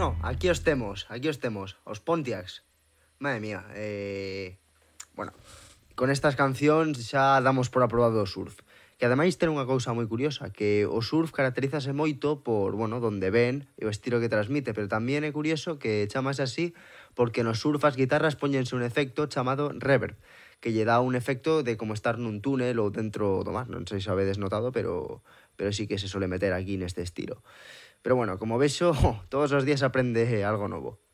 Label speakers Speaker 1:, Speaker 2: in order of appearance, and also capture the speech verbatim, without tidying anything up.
Speaker 1: Bueno, aquí os temos, aquí os temos, os Pontiacs. Madre mía, eh... bueno, con estas cancións xa damos por aprobado o surf. Que ademais ten unha cousa moi curiosa, que o surf caracterízase moito por, bueno, donde ven e o estilo que transmite, pero tamén é curioso que chamase así porque no surf as guitarras póñense un efecto chamado reverb, que lle dá un efecto de como estar nun túnel ou dentro do mar, non sei se o habedes notado, pero, pero sí que se suele meter aquí neste estilo. Pero bueno, como vexo, todos os días aprende algo novo.